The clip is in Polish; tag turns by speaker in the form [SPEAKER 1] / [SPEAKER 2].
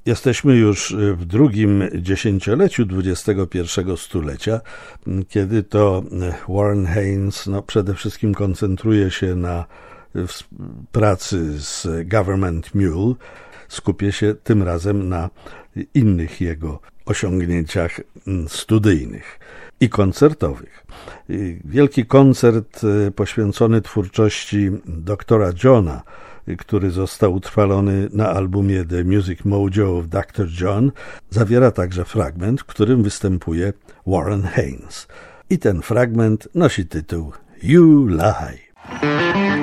[SPEAKER 1] Jesteśmy już w drugim dziesięcioleciu XXI stulecia, kiedy to Warren Haynes przede wszystkim koncentruje się na pracy z Government Mule, skupia się tym razem na innych jego osiągnięciach studyjnych i koncertowych. Wielki koncert poświęcony twórczości doktora Johna, który został utrwalony na albumie The Music Mojo of Dr. John, zawiera także fragment, w którym występuje Warren Haynes. I ten fragment nosi tytuł You Lie.